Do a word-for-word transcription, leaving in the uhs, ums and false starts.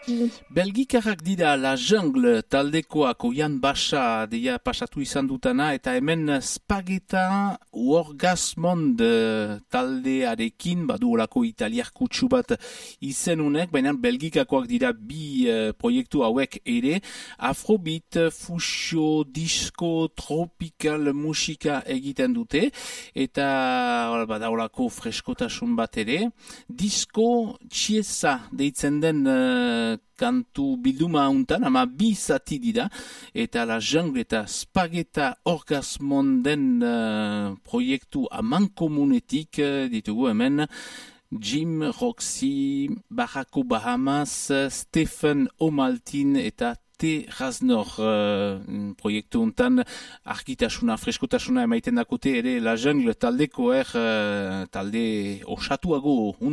Belgikarrak dira La Jungle taldekoak oian basa deia pasatu izan dutana eta hemen Spageta Orgasmond taldearekin badu olako italiar kutsu bat izenunek, baina Belgikakoak dira bi uh, proiektu hauek ere afrobeat, fusio, disco, tropical musika egiten dute eta bada olako freskotasun bat ere. Disco Chiesa deitzen den uh, kantu bilduma untan, ama bi zati dira, eta La Jungle eta Spageta Orgasmonden uh, proiektu amankomunetik uh, ditugu hemen Jim, Roxy, Barako Bahamas, Stephen Omaltin eta T. Raznor uh, proiektu untan argitasuna, freskotasuna emaiten dakote ere La Jungle taldeko er uh, talde osatuago